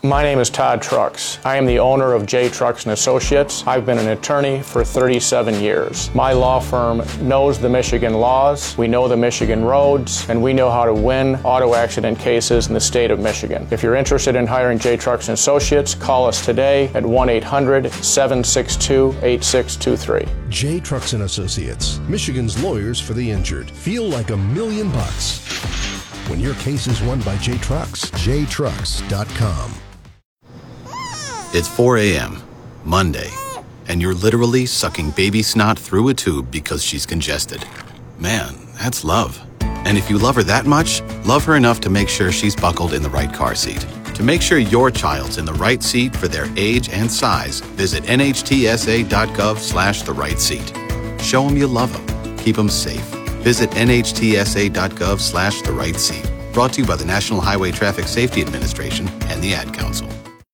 My name is Todd Trucks. I am the owner of J. Trucks & Associates. I've been an attorney for 37 years. My law firm knows the Michigan laws, we know the Michigan roads, and we know how to win auto accident cases in the state of Michigan. If you're interested in hiring J. Trucks & Associates, call us today at 1-800-762-8623. J. Trucks & Associates, Michigan's lawyers for the injured. Feel like $1 million when your case is won by J. Trucks. JTrucks.com. It's 4 a.m., Monday, and you're literally sucking baby snot through a tube because she's congested. Man, that's love. And if you love her that much, love her enough to make sure she's buckled in the right car seat. To make sure your child's in the right seat for their age and size, visit nhtsa.gov/the right seat. Show them you love them. Keep them safe. Visit nhtsa.gov/the right seat. Brought to you by the National Highway Traffic Safety Administration and the Ad Council.